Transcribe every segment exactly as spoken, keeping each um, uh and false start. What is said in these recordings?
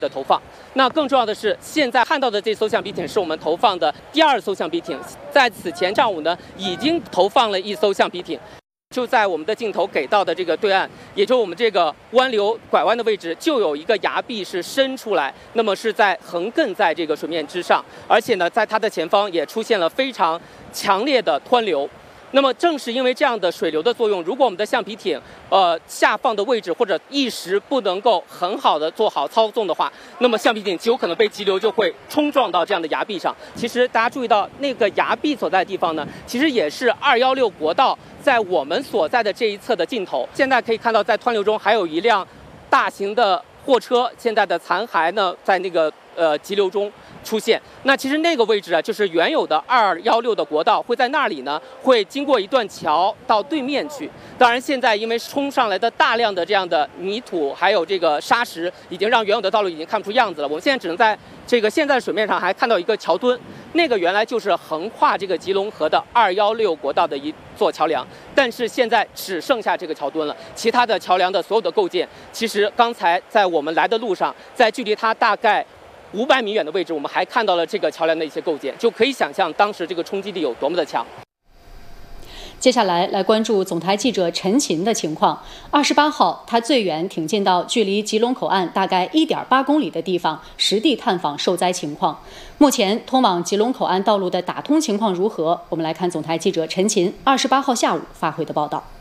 的投放。那更重要的是，现在看到的这艘橡皮艇是我们投放的第二艘橡皮艇，在此前上午呢，已经投放了一艘橡皮艇。 就在我们的镜头给到的这个对岸，也就是我们这个湾流拐弯的位置，就有一个崖壁是伸出来，那么是在横亘在这个水面之上，而且呢，在它的前方也出现了非常强烈的湍流。那么正是因为这样的水流的作用，如果我们的橡皮艇呃下放的位置或者一时不能够很好的做好操纵的话，那么橡皮艇极有可能被急流就会冲撞到这样的崖壁上。其实大家注意到那个崖壁所在的地方呢，其实也是二一六国道。 在我们所在的这一侧的尽头，现在可以看到，在湍流中还有一辆大型的货车，现在的残骸呢，在那个呃急流中出现。那其实那个位置啊，就是原有的二一六的国道，会在那里呢，会经过一段桥到对面去。当然，现在因为冲上来的大量的这样的泥土，还有这个沙石，已经让原有的道路已经看不出样子了。我们现在只能在这个现在的水面上还看到一个桥墩。 那个原来就是横跨这个吉隆河的二一六国道的一座桥梁，但是现在只剩下这个桥墩了，其他的桥梁的所有的构件，其实刚才在我们来的路上，在距离它大概五百米远的位置，我们还看到了这个桥梁的一些构件，就可以想象当时这个冲击力有多么的强。 接下来来关注总台记者陈琴的情况。二十八号，他最远挺进到距离吉隆口岸大概一点八公里的地方，实地探访受灾情况。目前通往吉隆口岸道路的打通情况如何？我们来看总台记者陈琴二十八号下午发回的报道。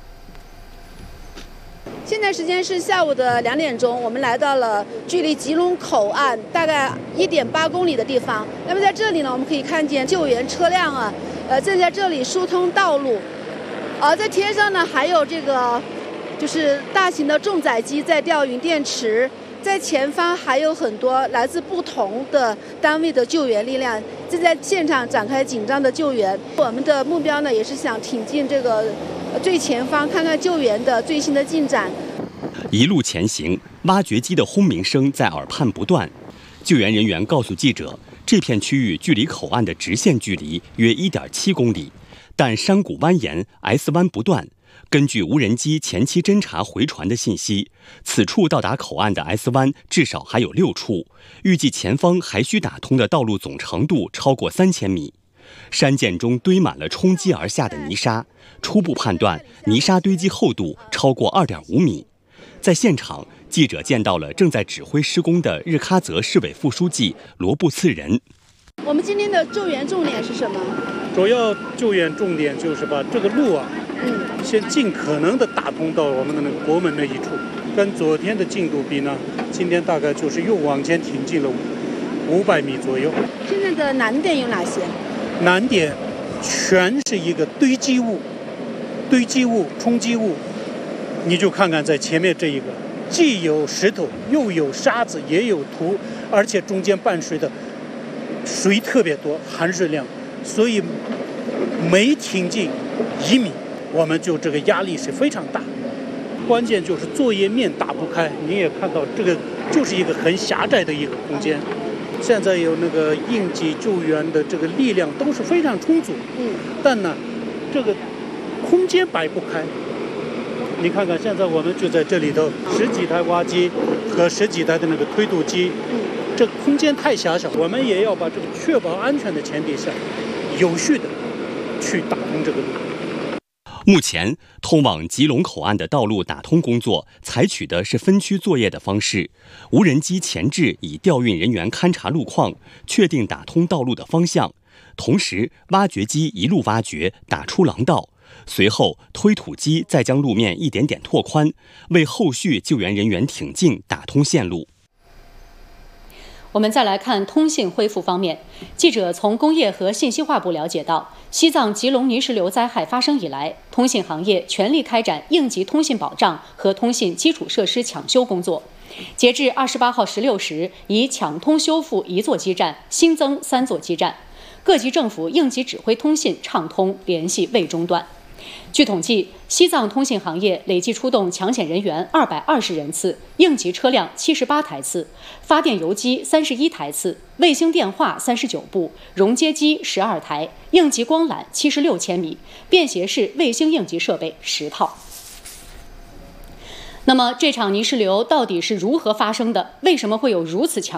现在时间是下午的两点钟，我们来到了距离吉隆口岸大概一点八公里的地方。那么在这里呢，我们可以看见救援车辆啊，呃，正在这里疏通道路。而在天上呢，还有这个就是大型的重载机在吊运电池。在前方还有很多来自不同的单位的救援力量正在现场展开紧张的救援。我们的目标呢，也是想挺进这个最前方，看看救援的最新的进展。 一路前行，挖掘机的轰鸣声在耳畔不断。救援人员告诉记者，这片区域距离口岸的直线距离约 一点七公里，但山谷蜿蜒 ，S 弯不断。 根据无人机前期侦察回传的信息，此处到达口岸的 S 弯至少还有六处，预计前方还需打通的道路总长度超过三千米。山涧中堆满了冲击而下的泥沙，初步判断泥沙堆积厚度超过 二点五米。在现场，记者见到了正在指挥施工的日喀则市委副书记罗布次仁。 我们今天的救援重点是什么？ 主要救援重点就是把这个路啊。 嗯，先尽可能的打通到我们的那个国门那一处，跟昨天的进度比呢，今天大概就是又往前挺进了五百米左右。 现在的难点有哪些？ 难点全是一个堆积物、堆积物、冲击物，你就看看在前面这一个，既有石头，又有沙子，也有土，而且中间伴随的水特别多，含水量，所以每挺进一米。 我们就这个压力是非常大，关键就是作业面打不开。你也看到，这个就是一个很狭窄的一个空间。现在有那个应急救援的这个力量都是非常充足，嗯，但呢，这个空间摆不开。你看看，现在我们就在这里头，十几台挖机和十几台的那个推土机，嗯，这空间太狭小，我们也要把这个确保安全的前提下，有序的去打通这个路。 目前，通往吉隆口岸的道路打通工作采取的是分区作业的方式，无人机前置以调运人员勘察路况，确定打通道路的方向。同时，挖掘机一路挖掘，打出廊道，随后推土机再将路面一点点拓宽，为后续救援人员挺进打通线路。 我们再来看通信恢复方面，记者从工业和信息化部了解到，西藏吉隆泥石流灾害发生以来，通信行业全力开展应急通信保障和通信基础设施抢修工作。截至二十八号十六时，已抢通修复一座基站，新增三座基站，各级政府应急指挥通信畅通，联系未中断。 据统计，西藏通信行业累计出动抢险人员二百二十人次，应急车辆七十八台次，发电邮机三十一台次，卫星电话三十九部，熔接机十二台，应急光缆七十六千米，便携式卫星应急设备十套。那么，这场泥石流到底是如何发生的？为什么会有如此强？